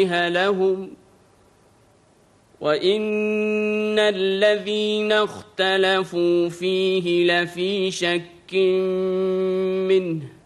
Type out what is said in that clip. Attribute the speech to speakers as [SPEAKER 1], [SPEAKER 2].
[SPEAKER 1] لهم وإن الذين اختلفوا فيه لفي شك منه